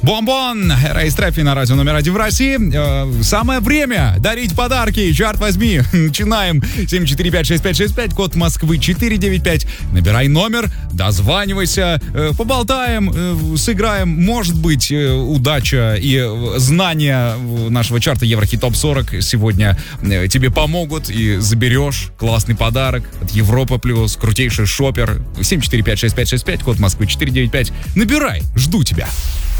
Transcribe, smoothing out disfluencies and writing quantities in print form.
Бомбон! Рейс Трефи на радио номер 1 в России. Самое время дарить подарки. Черт возьми. Начинаем. 7456565, код Москвы 495. Набирай номер, дозванивайся, поболтаем, сыграем. Может быть, удача и знания нашего чарта Еврохит Топ 40 сегодня тебе помогут и заберешь классный подарок от Европа Плюс, крутейший шопер. 7456565, код Москвы 495. Набирай, жду тебя.